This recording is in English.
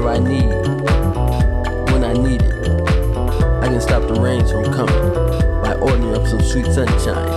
whatever I need, when I need it. I can stop the rains from coming by ordering up some sweet sunshine.